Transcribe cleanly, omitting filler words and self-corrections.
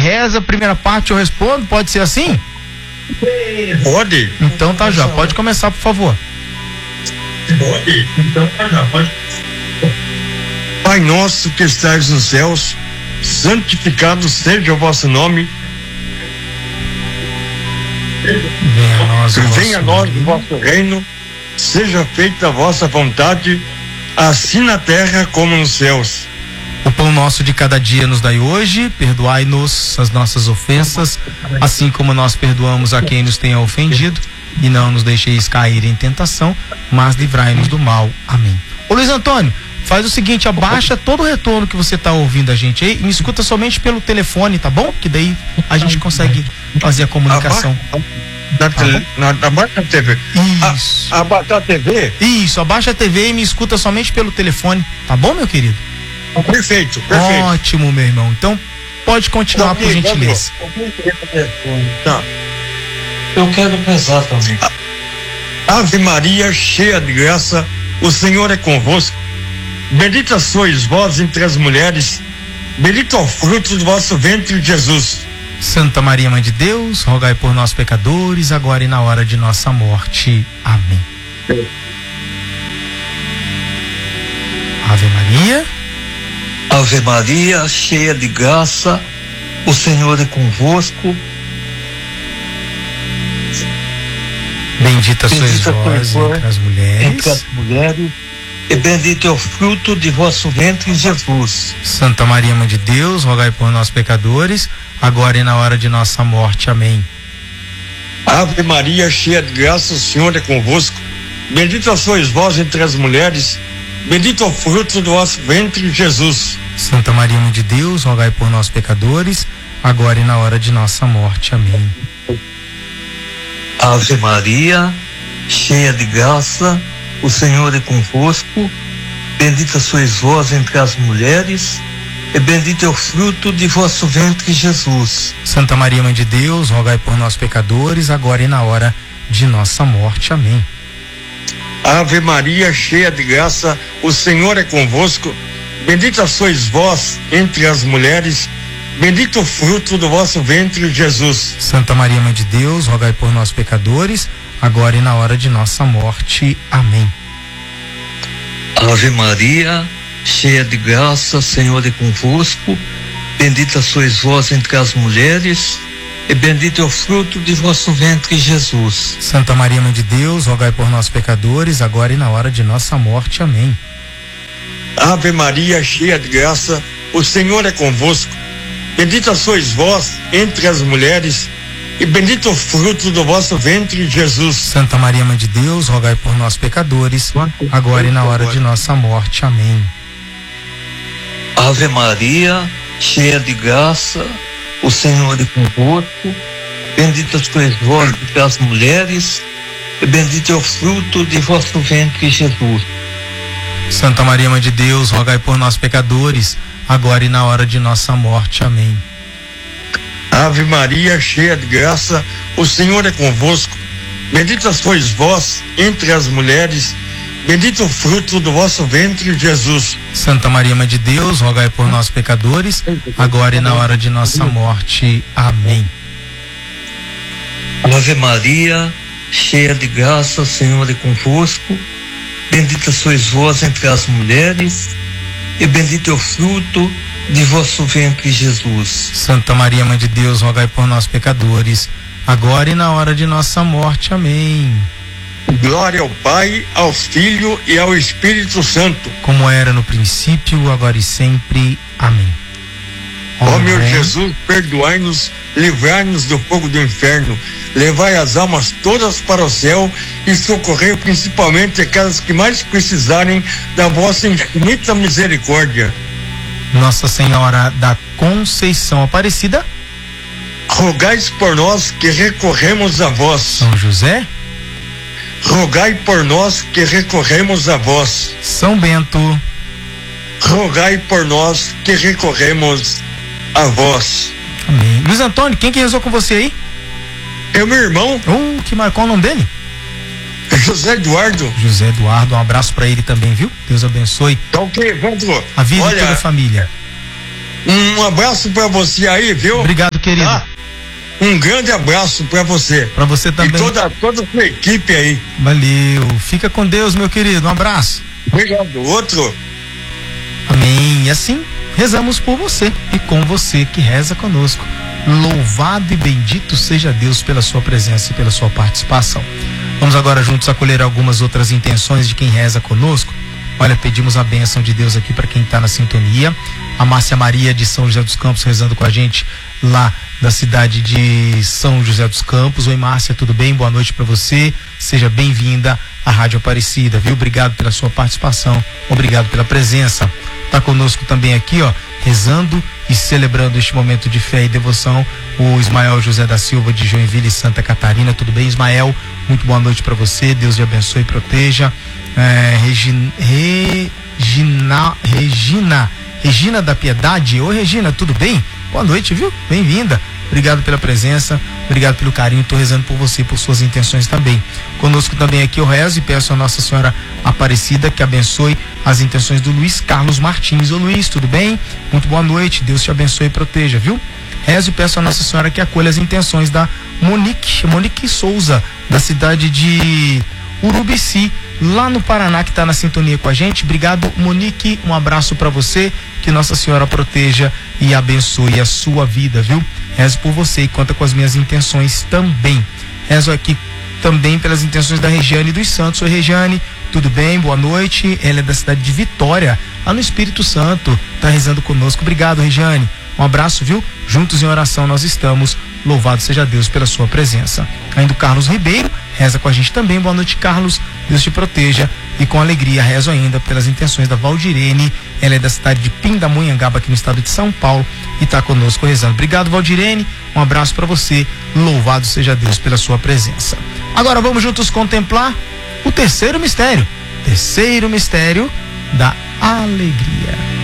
reza, a primeira parte eu respondo, pode ser assim? Pode. Então tá já, pode começar, por favor. Pode. Então tá já, pode. Pai nosso que estais nos céus, santificado seja o vosso nome. Venha a nós o vosso reino, seja feita a vossa vontade, assim na terra como nos céus. O pão nosso de cada dia nos dai hoje, perdoai-nos as nossas ofensas, assim como nós perdoamos a quem nos tenha ofendido, e não nos deixeis cair em tentação, mas livrai-nos do mal. Amém. Ô Luiz Antônio, faz o seguinte, abaixa todo o retorno que você está ouvindo a gente aí, me escuta somente pelo telefone, tá bom? Que daí a gente consegue fazer a comunicação. Abaixa a TV. Isso. Abaixa a TV? Isso, abaixa a TV e me escuta somente pelo telefone, tá bom, meu querido? Perfeito. Ótimo, meu irmão. Então, pode continuar, por gentileza. Tá. Eu quero pensar também. Ave Maria, cheia de graça, o Senhor é convosco. Bendita sois vós entre as mulheres, bendito é o fruto do vosso ventre, Jesus. Santa Maria, Mãe de Deus, rogai por nós pecadores, agora e na hora de nossa morte. Amém. Ave Maria. Ave Maria, cheia de graça, o Senhor é convosco. Bendita sois vós entre as mulheres, e bendito é o fruto de vosso ventre, Jesus. Santa Maria, Mãe de Deus, rogai por nós pecadores, agora e na hora de nossa morte. Amém. Ave Maria, cheia de graça, o Senhor é convosco. Bendita sois vós entre as mulheres, bendito é o fruto do vosso ventre, Jesus. Santa Maria, Mãe de Deus, rogai por nós pecadores, agora e na hora de nossa morte. Amém. Ave Maria, cheia de graça, o Senhor é convosco. Bendita sois vós entre as mulheres, e bendito é o fruto de vosso ventre, Jesus. Santa Maria, Mãe de Deus, rogai por nós pecadores, agora e na hora de nossa morte. Amém. Ave Maria, cheia de graça, o Senhor é convosco. Bendita sois vós entre as mulheres, bendito o fruto do vosso ventre, Jesus. Santa Maria, Mãe de Deus, rogai por nós pecadores, agora e na hora de nossa morte. Amém. Ave Maria, cheia de graça, o Senhor é convosco. Bendita sois vós entre as mulheres, e bendito é o fruto de vosso ventre, Jesus. Santa Maria, Mãe de Deus, rogai por nós pecadores, agora e na hora de nossa morte. Amém. Ave Maria, cheia de graça, o Senhor é convosco. Bendita sois vós entre as mulheres, e bendito o fruto do vosso ventre, Jesus. Santa Maria, Mãe de Deus, rogai por nós pecadores, agora e na hora de nossa morte. Amém. Ave Maria, cheia de graça, o Senhor é convosco. Bendita sois vós entre as mulheres, e bendito é o fruto de vosso ventre, Jesus. Santa Maria, Mãe de Deus, rogai por nós pecadores, agora e na hora de nossa morte. Amém. Ave Maria, cheia de graça, o Senhor é convosco. Bendita sois vós entre as mulheres, bendito o fruto do vosso ventre, Jesus. Santa Maria, Mãe de Deus, rogai por nós pecadores, agora e na hora de nossa morte. Amém. Ave Maria, cheia de graça, o Senhor é convosco. Bendita sois vós entre as mulheres, e bendito é o fruto de vosso ventre, Jesus. Santa Maria, Mãe de Deus, rogai por nós pecadores, agora e na hora de nossa morte. Amém. Glória ao Pai, ao Filho e ao Espírito Santo, como era no princípio, agora e sempre. Amém. Ó meu Jesus, perdoai-nos, livrai-nos do fogo do inferno, levai as almas todas para o céu e socorrei principalmente aquelas que mais precisarem da vossa infinita misericórdia. Nossa Senhora da Conceição Aparecida, rogais por nós que recorremos a vós. São José, rogai por nós que recorremos a vós. São Bento, rogai por nós que recorremos a vós. Amém. Luiz Antônio, quem que rezou com você aí? É meu irmão. Que marcou o nome dele? José Eduardo. José Eduardo, um abraço pra ele também, viu? Deus abençoe. Tá ok, Evandro. A vida de toda a família. Um abraço pra você aí, viu? Obrigado, querido. Tá? Um grande abraço pra você. Pra você também. E toda a sua equipe aí. Valeu. Fica com Deus, meu querido. Um abraço. Obrigado. Outro. Amém. E assim, rezamos por você e com você que reza conosco. Louvado e bendito seja Deus pela sua presença e pela sua participação. Vamos agora juntos acolher algumas outras intenções de quem reza conosco. Olha, pedimos a bênção de Deus aqui para quem está na sintonia. A Márcia Maria de São José dos Campos rezando com a gente lá da cidade de São José dos Campos. Oi, Márcia, tudo bem? Boa noite para você. Seja bem-vinda à Rádio Aparecida, viu? Obrigado pela sua participação. Obrigado pela presença. Tá conosco também aqui, ó, rezando e celebrando este momento de fé e devoção, o Ismael José da Silva de Joinville, Santa Catarina. Tudo bem, Ismael? Muito boa noite para você. Deus te abençoe e proteja. Regina da Piedade. Oi, Regina, tudo bem? Boa noite, viu? Bem-vinda. Obrigado pela presença, obrigado pelo carinho. Estou rezando por você, por suas intenções também. Conosco também aqui eu rezo e peço a Nossa Senhora Aparecida que abençoe as intenções do Luiz Carlos Martins. Ô Luiz, tudo bem? Muito boa noite, Deus te abençoe e proteja, viu? Rezo e peço a Nossa Senhora que acolha as intenções da Monique Souza, da cidade de Urubici, lá no Paraná, que está na sintonia com a gente. Obrigado, Monique, um abraço para você, que Nossa Senhora proteja e abençoe a sua vida, viu? Rezo por você e conta com as minhas intenções também. Rezo aqui também pelas intenções da Regiane dos Santos. Oi, Regiane, tudo bem? Boa noite. Ela é da cidade de Vitória, lá no Espírito Santo, tá rezando conosco. Obrigado, Regiane. Um abraço, viu? Juntos em oração nós estamos. Louvado seja Deus pela sua presença. Ainda o Carlos Ribeiro reza com a gente também. Boa noite, Carlos. Deus te proteja. E com alegria rezo ainda pelas intenções da Valdirene. Ela é da cidade de Pindamonhangaba, aqui no estado de São Paulo, e está conosco rezando. Obrigado, Valdirene. Um abraço para você. Louvado seja Deus pela sua presença. Agora vamos juntos contemplar o terceiro mistério. Terceiro mistério da alegria.